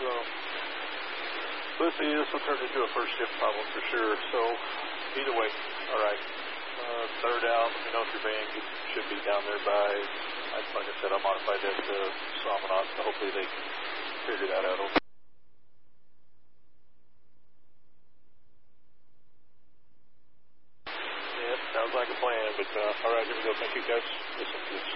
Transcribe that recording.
let's see, this will turn into a first shift problem for sure. So, either way, all right. Third out, let me know if your van should be down there by, like I said, I modified that to Salmonot, so hopefully they can figure that out. Yeah, sounds like a plan, but all right, here we go. Thank you, guys. Listen to this.